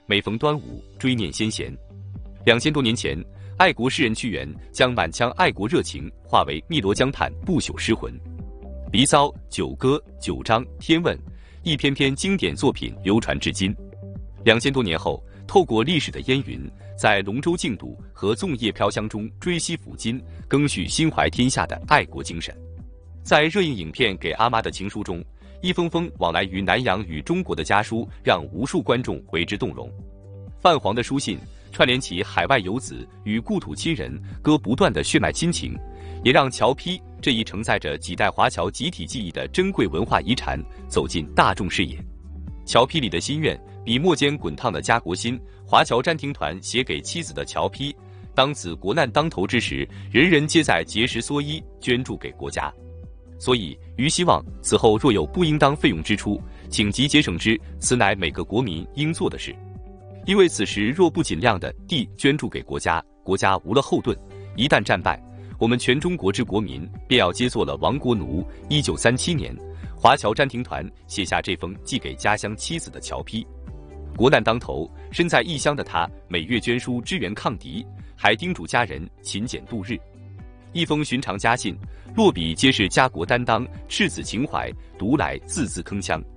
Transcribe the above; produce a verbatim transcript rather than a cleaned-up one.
每逢端午，追念先贤。两千多年前，爱国诗人屈原将满腔爱国热情化为汨罗江畔不朽诗魂，《离骚》《九歌》《九章》《天问》，一篇篇经典作品流传至今。两千多年后，透过历史的烟云，在龙舟竞渡和粽叶飘香中追惜抚今，赓续心怀天下的爱国精神。在热映影片《给阿妈的情书》中，一封封往来于南洋与中国的家书，让无数观众为之动容。泛黄的书信串联起海外游子与故土亲人割不断的血脉亲情，也让侨批这一承载着几代华侨集体记忆的珍贵文化遗产走进大众视野。侨批里的心愿，比墨间滚烫的家国心。华侨詹廷团写给妻子的侨批：当此国难当头之时，人人皆在节食缩衣，捐助给国家。所以余希望此后若有不应当费用支出，请即节省之，此乃每个国民应做的事。因为此时若不尽量的地捐助给国家，国家无了后盾，一旦战败，我们全中国之国民便要皆做了亡国奴。一九三七年，华侨詹廷团写下这封寄给家乡妻子的侨批。国难当头，身在异乡的他每月捐书支援抗敌，还叮嘱家人勤俭度日。一封寻常家信，落笔皆是家国担当、赤子情怀，读来字字铿锵。